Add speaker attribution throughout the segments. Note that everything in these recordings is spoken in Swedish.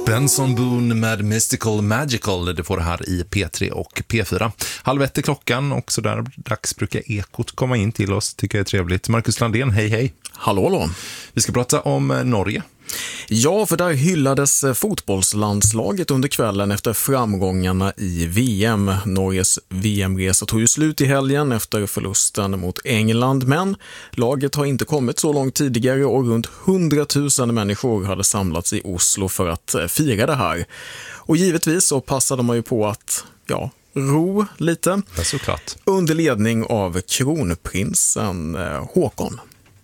Speaker 1: Benson Boone med Mystical Magical, det får det här i P3 och P4. 12:30 är klockan och så där dags brukar Ekot komma in till oss, tycker jag är trevligt. Marcus Landén, hej hej.
Speaker 2: Hallå.
Speaker 1: Vi ska prata om Norge.
Speaker 2: Ja, för där hyllades fotbollslandslaget under kvällen efter framgångarna i VM. Norges VM-resa tog ju slut i helgen efter förlusten mot England, men laget har inte kommit så långt tidigare och runt 100 000 människor hade samlats i Oslo för att fira det här. Och givetvis så passade man ju på att, ro lite.
Speaker 1: Ja, såklart.
Speaker 2: Under ledning av kronprinsen Håkon.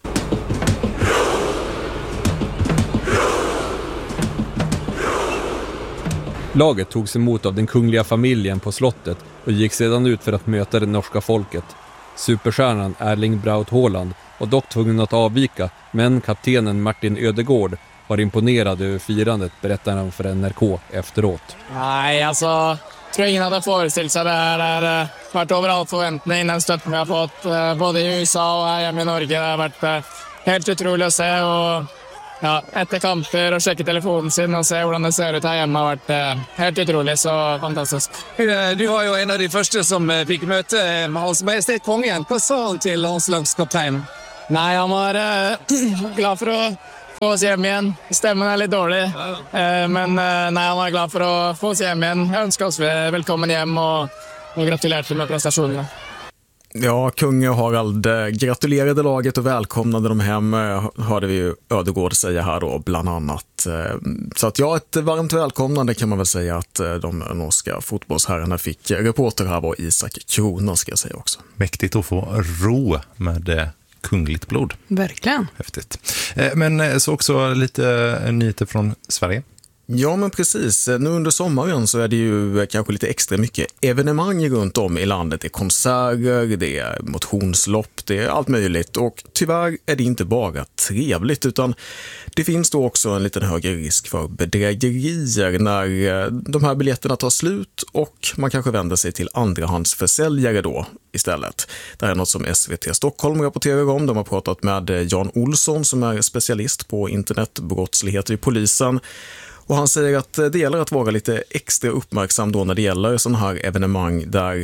Speaker 3: Laget togs emot av den kungliga familjen på slottet och gick sedan ut för att möta det norska folket. Superstjärnan Erling Braut Haaland var dock tvungen att avvika, men kaptenen Martin Ödegård var imponerad över firandet, berättar han för NRK efteråt.
Speaker 4: Nej, alltså, tror ingen hade föreställt sig det här. Det har varit över all förväntning. Den stötten vi har fått både i USA och här hemma i Norge. Det har varit helt otroligt att se. Och efter kamper och checka telefonen sin och se hur det ser ut här hemma har varit helt otroligt, så fantastiskt.
Speaker 5: Du var ju en av de första som fick möta Hans Majestät Kongen. Vad sa han till hans landskapten?
Speaker 4: Nej, han var glad för att få oss hem igen. Stämmen är lite dålig. Men han var glad för att få oss hem igen. Jag önskar oss välkommen hem och gratulerar med prestationerna.
Speaker 2: Ja, kung Harald gratulerade laget och välkomnade dem hem, hörde vi ju Ödegård säga här då, bland annat. Så att ett varmt välkomnande kan man väl säga att de norska fotbollsherrarna fick. Reporter här var Isak Krona, ska jag säga också.
Speaker 1: Mäktigt att få ro med kungligt blod.
Speaker 6: Verkligen.
Speaker 1: Häftigt. Men så också lite nyheter från Sverige.
Speaker 2: Ja, men precis. Nu under sommaren så är det ju kanske lite extra mycket evenemang runt om i landet. Det är konserter, det är motionslopp, det är allt möjligt. Och tyvärr är det inte bara trevligt, utan det finns då också en liten högre risk för bedrägerier när de här biljetterna tar slut och man kanske vänder sig till andrahandsförsäljare då istället. Det här är något som SVT Stockholm rapporterar om. De har pratat med Jan Olsson som är specialist på internetbrottslighet i polisen. Och han säger att det gäller att vara lite extra uppmärksam då när det gäller sådana här evenemang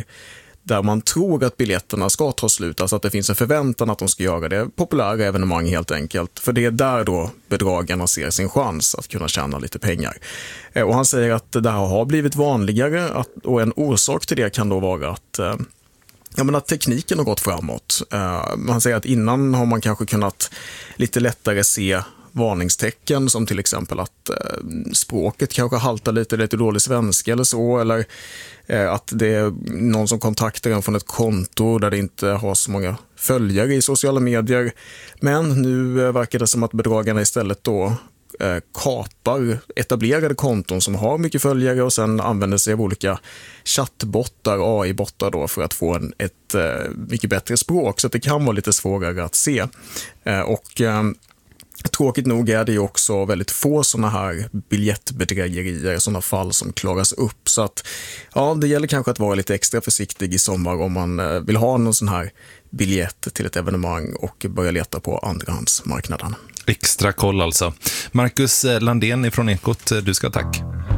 Speaker 2: där man tror att biljetterna ska ta slut. Alltså att det finns en förväntan att de ska göra det. Populära evenemang helt enkelt. För det är där då bedragarna ser sin chans att kunna tjäna lite pengar. Och han säger att det här har blivit vanligare och en orsak till det kan då vara att tekniken har gått framåt. Man säger att innan har man kanske kunnat lite lättare se varningstecken som till exempel att språket kanske haltar lite dålig svenska eller så, eller att det är någon som kontaktar en från ett konto där det inte har så många följare i sociala medier. Men nu verkar det som att bedragarna istället då kapar etablerade konton som har mycket följare och sen använder sig av olika chattbottar, AI-bottar då, för att få ett mycket bättre språk, så att det kan vara lite svårare att se. Tråkigt nog är det ju också väldigt få sådana här biljettbedrägerier, sådana fall som klaras upp. Så att det gäller kanske att vara lite extra försiktig i sommar om man vill ha någon sån här biljett till ett evenemang och börja leta på andrahandsmarknaden.
Speaker 1: Extra koll alltså. Marcus Landén från Ekot, du ska tack.